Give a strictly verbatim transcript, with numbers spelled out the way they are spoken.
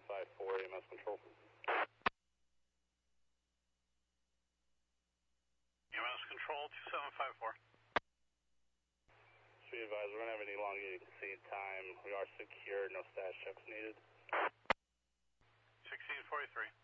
five four, E M S control. E M S control, two seven five four. Be advised, we're going to have an elongated seat time. We are secure, no status checks needed. sixteen forty-three.